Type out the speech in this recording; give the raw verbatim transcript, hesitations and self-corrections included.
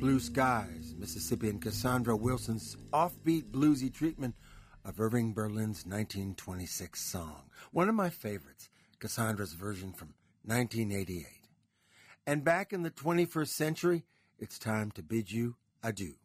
Blue Skies, Mississippian Cassandra Wilson's offbeat bluesy treatment of Irving Berlin's nineteen twenty-six song. One of my favorites, Cassandra's version from nineteen eighty-eight. And back in the twenty-first century, it's time to bid you adieu.